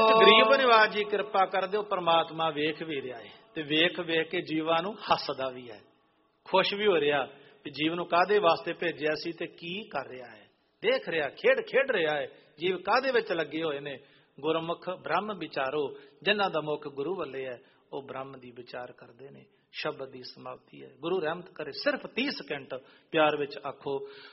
ਇੱਕ ਗਰੀਬ ਨਿਵਾਜ ਜੀ ਕਿਰਪਾ ਕਰ ਦਿਓ, ਪਰਮਾਤਮਾ ਵੇਖ ਵੀ ਰਿਹਾ ਹੈ ਤੇ ਵੇਖ ਵੇਖ ਕੇ ਜੀਵਾਂ ਨੂੰ ਹੱਸਦਾ ਵੀ ਹੈ, ਖੁਸ਼ ਵੀ ਹੋ ਰਿਹਾ ਵੀ ਜੀਵ ਨੂੰ ਕਾਹਦੇ ਵਾਸਤੇ ਭੇਜਿਆ ਸੀ ਤੇ ਕੀ ਕਰ ਰਿਹਾ ਹੈ, ਦੇਖ ਰਿਹਾ, ਖੇਡ ਰਿਹਾ ਹੈ। ਜੀਵ ਕਾਹਦੇ ਵਿੱਚ ਲੱਗੇ ਹੋਏ ਨੇ? ਗੁਰਮੁਖ ਬ੍ਰਹਮ ਵਿਚਾਰੋ, ਜਿਨ੍ਹਾਂ ਦਾ ਮੁਖ ਗੁਰੂ ਵੱਲੇ ਹੈ ਉਹ ਬ੍ਰਹਮ ਦੀ ਵਿਚਾਰ ਕਰਦੇ ਨੇ। ਸ਼ਬਦ ਦੀ ਸਮਾਪਤੀ ਹੈ। ਗੁਰੂ ਰਹਿਮਤ ਕਰੇ। ਸਿਰਫ 30 ਸਕਿੰਟ ਪਿਆਰ ਵਿੱਚ ਆਖੋ